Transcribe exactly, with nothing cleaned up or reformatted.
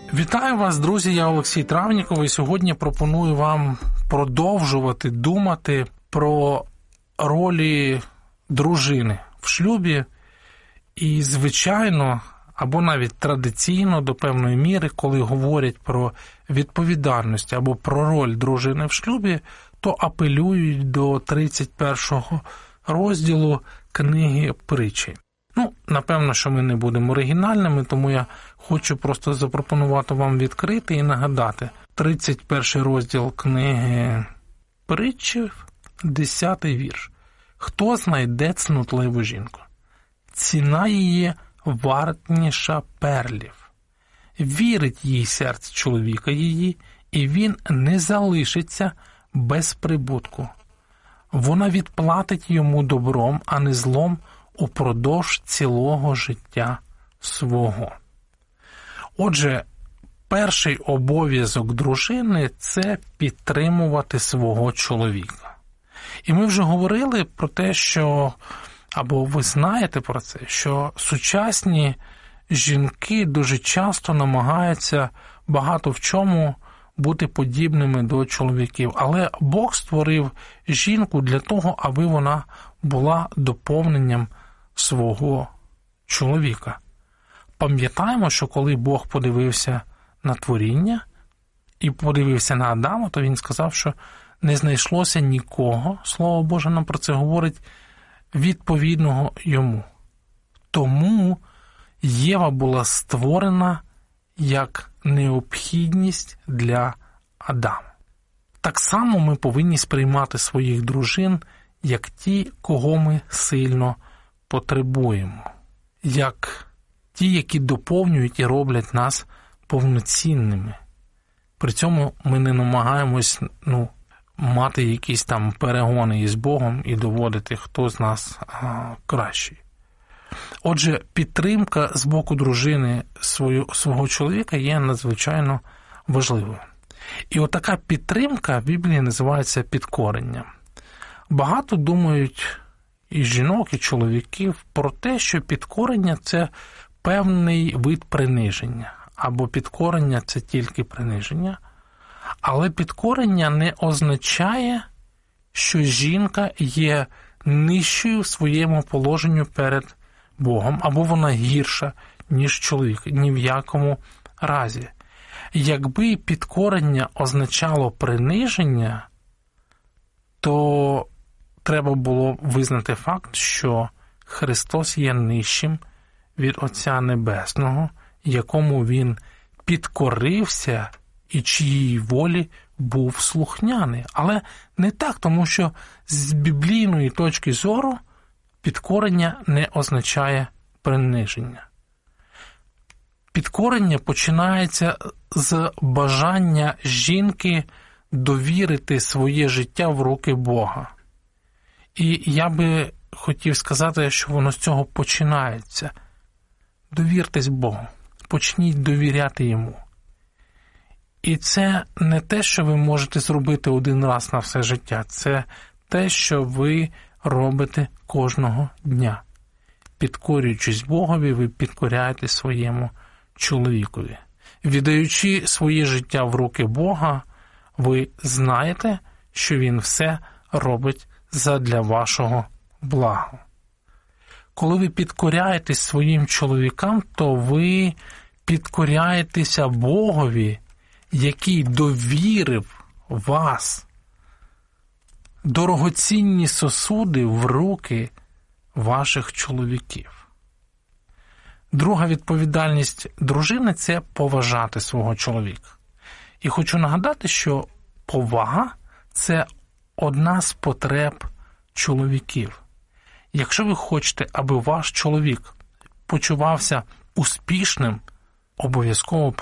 Вітаю вас, друзі, я Олексій Травніков, і сьогодні пропоную вам продовжувати думати про ролі дружини в шлюбі. І, звичайно, або навіть традиційно до певної міри, коли говорять про відповідальність або про роль дружини в шлюбі, то апелюють до тридцять першого розділу книги Притчі. Ну, напевно, що ми не будемо оригінальними, тому я хочу просто запропонувати вам відкрити і нагадати. тридцять перший розділ книги Притчі, десятий вірш. «Хто знайде цнутливу жінку? Ціна її вартніша перлів. Вірить їй серце чоловіка її, і він не залишиться без прибутку. Вона відплатить йому добром, а не злом упродовж цілого життя свого». Отже, перший обов'язок дружини – це підтримувати свого чоловіка. І ми вже говорили про те, що, або ви знаєте про це, що сучасні жінки дуже часто намагаються багато в чому бути подібними до чоловіків. Але Бог створив жінку для того, аби вона була доповненням свого чоловіка. Пам'ятаємо, що коли Бог подивився на творіння і подивився на Адама, то він сказав, що не знайшлося нікого, Слово Боже нам про це говорить, відповідного йому. Тому Єва була створена як необхідність для Адама. Так само ми повинні сприймати своїх дружин як ті, кого ми сильно потребуємо, як ті, які доповнюють і роблять нас повноцінними. При цьому ми не намагаємось, ну, мати якісь там перегони із Богом і доводити, хто з нас а, кращий. Отже, підтримка з боку дружини свою, свого чоловіка є надзвичайно важливою. І отака підтримка в Біблії називається підкоренням. Багато думають і жінок, і чоловіків про те, що підкорення – це певний вид приниження, або підкорення – це тільки приниження. Але підкорення не означає, що жінка є нижчою в своєму положенню перед Богом, або вона гірша, ніж чоловік. Ні в якому разі. Якби підкорення означало приниження, то треба було визнати факт, що Христос є нижчим від Отця Небесного, якому Він підкорився і чиїй волі був слухняний. Але не так, тому що з біблійної точки зору підкорення не означає приниження. Підкорення починається з бажання жінки довірити своє життя в руки Бога. І я би хотів сказати, що воно з цього починається. Довіртесь Богу, почніть довіряти Йому. І це не те, що ви можете зробити один раз на все життя, це те, що ви робите кожного дня. Підкорюючись Богові, ви підкоряєте своєму чоловікові. Віддаючи своє життя в руки Бога, ви знаєте, що Він все робить задля вашого блага. Коли ви підкоряєтесь своїм чоловікам, то ви підкоряєтеся Богові, який довірив вас, дорогоцінні сосуди, в руки ваших чоловіків. Друга відповідальність дружини – це поважати свого чоловіка. І хочу нагадати, що повага – це одна з потреб чоловіків. Якщо ви хочете, аби ваш чоловік почувався успішним, обов'язково